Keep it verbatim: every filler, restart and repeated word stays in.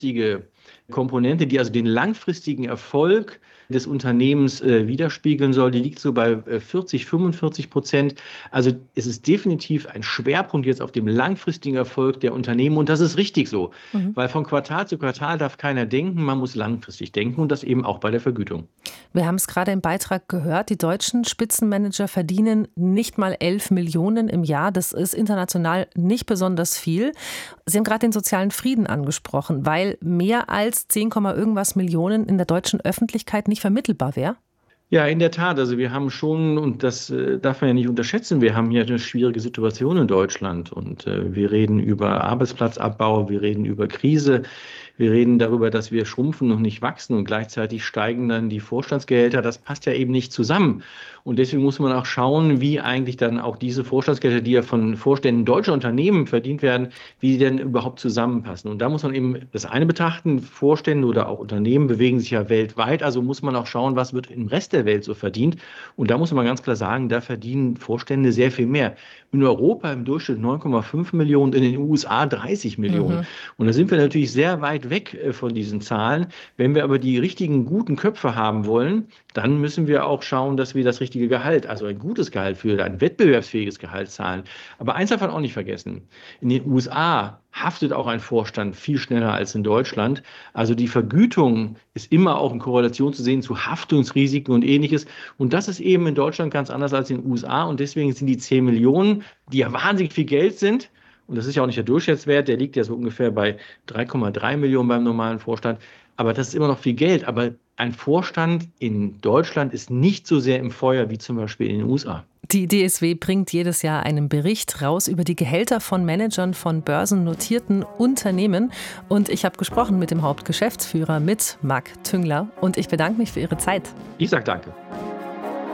wichtige Komponente, die also den langfristigen Erfolg des Unternehmens äh, widerspiegeln soll, die liegt so bei äh, vierzig, fünfundvierzig Prozent. Also es ist definitiv ein Schwerpunkt jetzt auf dem langfristigen Erfolg der Unternehmen und das ist richtig so, Mhm. weil von Quartal zu Quartal darf keiner denken, man muss langfristig denken und das eben auch bei der Vergütung. Wir haben es gerade im Beitrag gehört, die deutschen Spitzenmanager verdienen nicht mal elf Millionen im Jahr. Das ist international nicht besonders viel. Sie haben gerade den sozialen Frieden angesprochen, weil mehr als zehn, irgendwas Millionen in der deutschen Öffentlichkeit nicht vermittelbar wäre. Ja, in der Tat. Also wir haben schon, und das äh, darf man ja nicht unterschätzen, wir haben hier eine schwierige Situation in Deutschland und äh, wir reden über Arbeitsplatzabbau, wir reden über Krise, wir reden darüber, dass wir schrumpfen und nicht wachsen und gleichzeitig steigen dann die Vorstandsgehälter. Das passt ja eben nicht zusammen. Und deswegen muss man auch schauen, wie eigentlich dann auch diese Vorstandsgehälter, die ja von Vorständen deutscher Unternehmen verdient werden, wie die denn überhaupt zusammenpassen. Und da muss man eben das eine betrachten, Vorstände oder auch Unternehmen bewegen sich ja weltweit, also muss man auch schauen, was wird im Rest der Welt so verdient. Und da muss man ganz klar sagen, da verdienen Vorstände sehr viel mehr. In Europa im Durchschnitt neun Komma fünf Millionen, in den U S A dreißig Millionen. Mhm. Und da sind wir natürlich sehr weit weg äh, von diesen Zahlen. Wenn wir aber die richtigen, guten Köpfe haben wollen, dann müssen wir auch schauen, dass wir das richtige Gehalt, also ein gutes Gehalt für ein wettbewerbsfähiges Gehalt zahlen. Aber eins darf man auch nicht vergessen. In den U S A haftet auch ein Vorstand viel schneller als in Deutschland. Also die Vergütung ist immer auch in Korrelation zu sehen zu Haftungsrisiken und Ähnliches. Und das ist eben in Deutschland ganz anders als in den U S A. Und deswegen sind die zehn Millionen, die ja wahnsinnig viel Geld sind, und das ist ja auch nicht der Durchschnittswert, der liegt ja so ungefähr bei drei Komma drei Millionen beim normalen Vorstand. Aber das ist immer noch viel Geld. Aber ein Vorstand in Deutschland ist nicht so sehr im Feuer wie zum Beispiel in den U S A. Die D S W bringt jedes Jahr einen Bericht raus über die Gehälter von Managern von börsennotierten Unternehmen. Und ich habe gesprochen mit dem Hauptgeschäftsführer, mit Marc Tüngler. Und ich bedanke mich für Ihre Zeit. Ich sage danke.